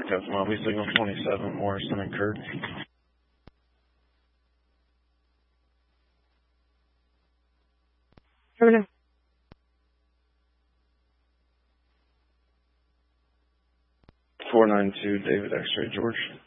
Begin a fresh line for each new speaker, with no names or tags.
Captain Lobby, signal 27, Morrison and Kurt.
Affirmative.
492, David X-Ray George.